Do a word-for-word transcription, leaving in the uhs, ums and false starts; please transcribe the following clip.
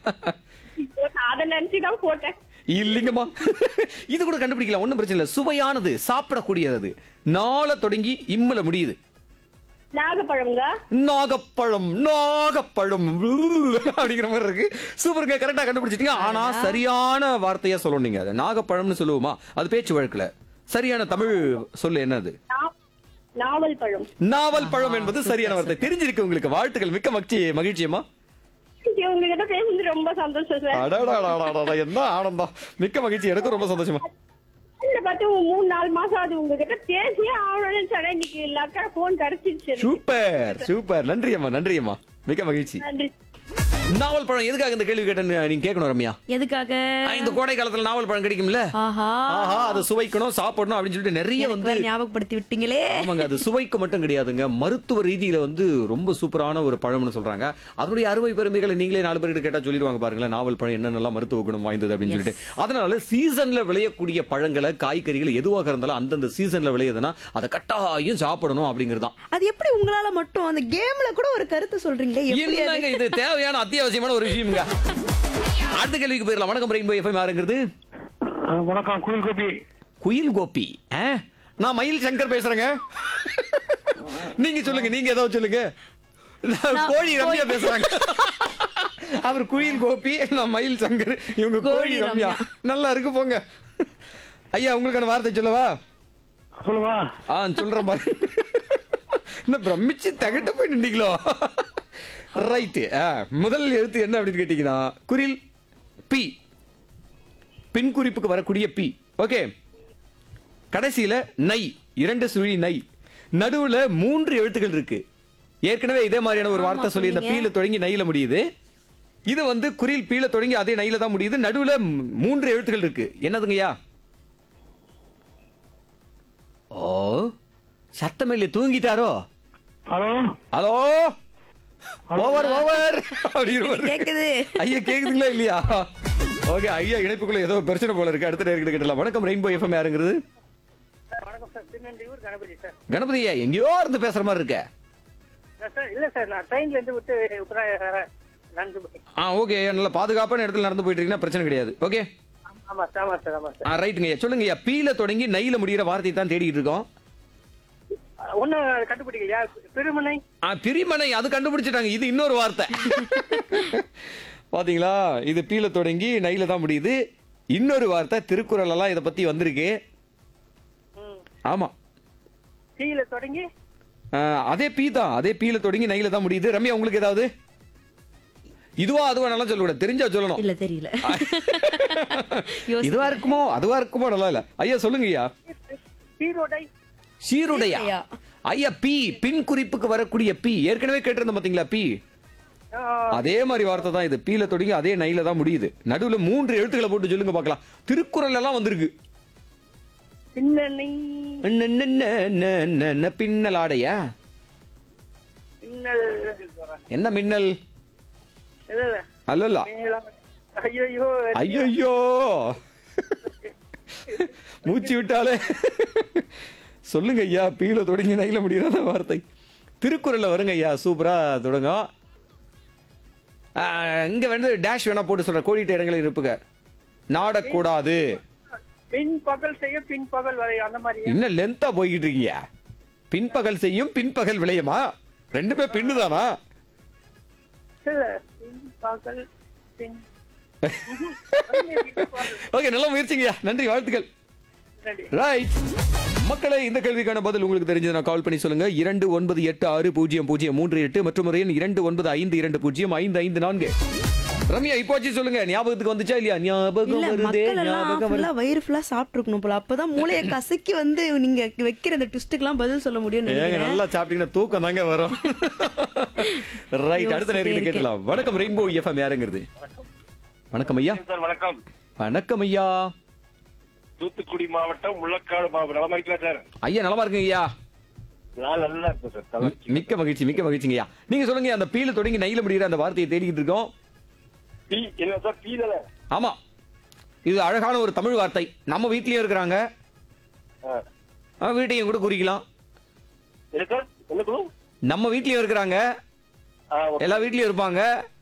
அத நினைச்சுதான் போட்டேன். இல்லைங்கம்மா, இது கூட கண்டுபிடிக்கலாம், ஒண்ணும் பிரச்சனை இல்ல. சுவையானது, சாப்பிடக்கூடியது, நாள தொடங்கி இம்முல முடியுது. நாகப்பழம்ங்க. நாகப்பழம், நாகப்பழம் அப்படிங்கிற மாதிரி இருக்கு. சூப்பருங்க, கரெக்டா கண்டுபிடிச்சிட்டீங்க. ஆனா சரியான வார்த்தையா சொல்லணும் நீங்க. அது நாகப்பழம்னு சொல்லுவோமா? அது பேச்சு வழக்குல சரியான தமிழ் சொல்லு என்னது? நா- நாவல் பழம். நாவல் பழம் என்பது சரியான வார்த்தை. தெரிஞ்சிருக்கு உங்களுக்கு. வாழ்த்துக்கள், மிக்க மகிழ்ச்சி மகிழ்ச்சியம்மா. உங்ககிட்ட பேசுறது ரொம்ப சந்தோஷம் சார். அடடடடடடட, என்ன ஆனந்தம், மிக்க மகிழ்ச்சி. எனக்கு ரொம்ப சந்தோஷமா. இல்ல பார்த்து மூணு நாலு மாசம் அது உங்ககிட்ட பேசியே ஆகணும்னு சொன்னா இன்னைக்கு லக்கா போன் கிடைச்சிருச்சு எனக்கு. சூப்பர் சூப்பர், நன்றி அம்மா, நன்றி அம்மா, மிக்க மகிழ்ச்சி. நன்றி. நாவல் பழம் எதுக்காக இந்த கேள்வி கேட்டேன்னு நீங்க கேட்கணும் ரம்யா. எதுக்காக? ஆ, இந்த கோடை காலத்துல நாவல் பழம் கிடைக்கும்ல. ஆஹா, ஆஹா, அதை சுவைக்கணும், சாப்பிடணும் அப்படின்னு சொல்லிட்டு நிறைய எனக்கு வந்து வேற ஞாபகப்படுத்தி விட்டீங்களே. ஆமாங்க, அது சுவைக்கு மட்டும் கிடையாதுங்க, மருத்துவ ரீதியில வந்து ரொம்ப சூப்பரான ஒரு பழம்னு சொல்றாங்க. அதனுடைய அறுவை பெருமைகளை நீங்களே நாலு பேர்கிட்ட கேட்டா சொல்லிடுவாங்க பாருங்களேன். நாவல் பழம் என்னென்னலாம் மருத்துவ குணம் வாய்ந்தது அப்படின்னு சொல்லிட்டு. அதனால சீசன்ல விளையக்கூடிய பழங்களை, காய்கறிகள் எதுவாக இருந்தாலும் அந்தந்த சீசன்ல விளையுதுன்னா அதை கட்டாயம் சாப்பிடணும் அப்படிங்கறதுதான். அது எப்படி உங்களால மட்டும் அந்த கேம்ல கூட ஒரு கருத்து சொல்றீங்களே, எப்படி அது? என்னங்க இது தேவையான அத்தியாவசியமான ஒரு விஷயம்ங்க. அடுத்த கேள்விக்கு போயிடலாம். வணக்கம் ரெயின்போ எஃப்எம், யாருங்கிறது? வணக்கம், குயில் கோபி. குயில் கோபி. ஆ, நான் மயில் சங்கர் பேசுறேங்க. நீங்க சொல்லுங்க, நீங்க ஏதாவது சொல்லுங்க. நான் கோழி ரம்யா பேசுறாங்க. அவர் குயில் கோபி, நான் மயில் சங்கர், இவங்க கோழி கோழி ரம்யா. ரம்யா. நல்லா இருக்கு போங்க. ஐயா, உங்களுக்கான வார்த்தை சொல்லவா? சொல்லுவா. ஆ, சொல்ற மாதிரி. என்ன பிரமிச்சு தகட்ட போய் நின்றீங்களோ? ரைட்டு. முதல் எழுத்து என்ன அப்படின்னு கேட்டீங்கன்னா குரில் பி, பின் குறிப்புக்கு வரக்கூடிய பி. ஓகே, கடைசியில நை, இரண்டு சுழி நை, நடுவுல மூன்று எழுத்துக்கள் இருக்கு. ஏற்கனவே இதே மாதிரியான ஒரு வார்த்தை சொல்லி இந்த பீல தொடங்கி நைல முடியுது. இது வந்து குரில் பீல தொடங்கி அதே நைல தான் முடியுது. நடுவுல மூன்று எழுத்துக்கள் இருக்கு. என்னதுங்கய்யா? ஓ, சத்தமில்லை, தூங்கிட்டாரோ? ஹலோ ஹலோ, ஓவர் ஓவர் கேக்குது. ஐயா, கேக்குதுங்களா இல்லையா? ஓகே, ஐயா இணைப்புக்குள்ள ஏதோ பிரச்சனை போல இருக்கு. அடுத்த நேரத்துல கேட்டலாம். வணக்கம் ரெயின்போ எஃப்எம், யாருங்கிறது? வணக்கம் சார், திருநெல்வேலூர் கணபதி சார். கணபதி ஐயா, எங்கேயோ இருந்து பேசுற மாதிரி இருக்க. சார் இல்ல சார், நான் ட்ரெயின்ல இருந்து விட்டு நடந்து போய். ஆ, ஓகே, நல்ல பாதுகாப்பான இடத்துல நடந்து போயிட்டு இருக்கீங்கன்னா பிரச்சனை கிடையாது. ஓகே, ஆமா சார், ஆமா சார், ஆமா சார். ஆ, ரைட்டுங்க ஐயா. சொல்லுங்க ஐயா, பீல தொடங்கி நைல முடிகிற வார்த்தையை தான் தேடிட்டு இருக்கோம். ஒன்னும் கண்டுபிடிக்கலையா? பெருமனை. ஆ, பிரிமனை, அது கண்டுபிடிச்சிட்டாங்க. இது இன்னொரு வார்த்தை. பாத்தீங்களா, இது பீல தொடங்கி நைல தான் முடியுது. இன்னொரு வார்த்தை திருக்குறள் எல்லாம் இத பத்தி வந்திருக்கு. ஆமா, கீழே தொடங்கி ஆ, அதே பீ தான், அதே பீல தொடங்கி நைல தான் முடியுது. ரம்யா, உங்களுக்கு ஏதாவது இதுவா அதுவா நல்லா சொல்லக்கூடாது, தெரிஞ்சா சொல்லணும். இல்ல தெரியல. இதுவா இருக்குமோ அதுவா இருக்குமோ நல்லா இல்ல. ஐயா சொல்லுங்க ஐயா. சீரோடை. சீருடையா? ஐயா, பி, பின் குறிப்புக்கு வரக்கூடிய பி. ஏற்கனவே கேட்டிருந்தோம் பாத்தீங்களா பி. அதே மாதிரி வார்த்தை தான் இது. பீல தொடங்கி அதே நைல தான் முடியுது. நடுவுல மூன்று எழுத்துக்களை போட்டு சொல்லுங்க பார்க்கலாம். திருக்குறள் எல்லாம் வந்திருக்கு. பின்னணி. பின்னல் ஆடையா? பின்னல். என்ன மின்னல்? இல்ல இல்ல. அல்ல, ஐயோ ஐயோ, மூச்சு விட்டாலே. சொல்லுங்க ஐயா, பீல தொடங்கி நைல முடிகிற வார்த்தை திருக்குறள்ல வருங்க ஐயா. சூப்பரா தொடங்கும். ஆ, இங்க வந்து டேஷ் வேணா போட்டு சொல்ற. கோடிட்ட இடங்களில் இருப்புங்க. நாடக்கூடாது. பின் பகல் செய்ய பின் பகல் வரை, அந்த மாதிரி. இன்னும் லென்த்தா போய்கிட்டு இருக்கீங்க. பின்பகல் செய்யும் பின்பகல் விளையுமா? ரெண்டுமே பின்னு தானா? இல்ல, பின் பகல் பின். ஓகே, நல்ல முயற்சிங்கய்யா, நன்றி, வாழ்த்துக்கள். ரைட் மக்களே, இந்த கேள்விக்கான பதில் உங்களுக்கு தெரிஞ்சதுன்னா கால் பண்ணி சொல்லுங்க. இரண்டு ஒன்பது எட்டு ஆறு பூஜ்ஜியம் பூஜ்ஜியம் மூன்று எட்டு மற்றும் ஒரு எண் இரண்டு ஒன்பது ஐந்து இரண்டு பூஜ்ஜியம் ஐந்து ஐந்து நான்கு. ரம்யா, இப்போச்சு சொல்லுங்க, ஞாபகத்துக்கு வந்துச்சா இல்லையா? ஞாபகம் இல்ல, வருதே, மக்கள் எல்லாம் ஞாபகம் ஃபுல்லா வருது. வயிறு ஃபுல்லா சாப்பிட்டு இருக்கணும் போல, அப்பதான் மூளையை கசக்கி வந்து நீங்க வைக்கிற அந்த ட்விஸ்டுக்கு பதில் சொல்ல முடியும். ஏங்க, நல்லா சாப்பிட்டீங்கன்னா தூக்கம் தாங்க வரும். ரைட், அடுத்த நேரம் கேட்கலாம். வணக்கம் ரெயின்போ எஃப்எம், யாருங்கிறது? வணக்கம் ஐயா. சார் வணக்கம். வணக்கம் ஐயா. தூத்துக்குடி மாவட்டம் முள்ளக்காடு மாவட்டம். நலமா இருக்கீங்களா சார்? ஐயா, நலமா இருக்குங்க ஐயா. நான் நல்லா இருக்கேன் சார். நல்லா இருக்கீங்க? மிக்க மகிழ்ச்சி, மிக்க மகிழ்ச்சிங்க ஐயா. நீங்க சொல்லுங்க, அந்த பீல தொடங்கி நைல முடிகிற அந்த வார்த்தையை தேடிக்கிட்டு இருக்கோம். பீ என்ன சார்? பீ தானே? ஆமா, இது அழகான ஒரு தமிழ் வார்த்தை. நம்ம வீட்லயும் இருக்கிறாங்க, ஆ. வீட்டையும் கூட குறிக்கலாம். என்ன சார்? என்ன குழு? நம்ம வீட்லயும் இருக்கிறாங்க, ஆ, ஓகே. எல்லா வீட்லயும் இருப்பாங்க.